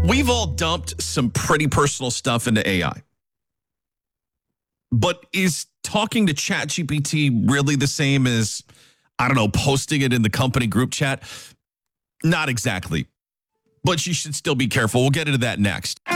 We've all dumped some pretty personal stuff into AI. But is talking to ChatGPT really the same as, I don't know, posting it in the company group chat? Not exactly. But you should still be careful. We'll get into that next.